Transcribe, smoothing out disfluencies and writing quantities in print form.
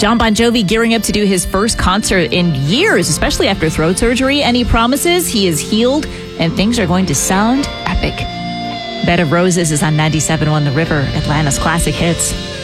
Jon Bon Jovi gearing up to do his first concert in years, especially after throat surgery, and he promises he is healed and things are going to sound epic. Bed of Roses is on 97.1 The River, Atlanta's classic hits.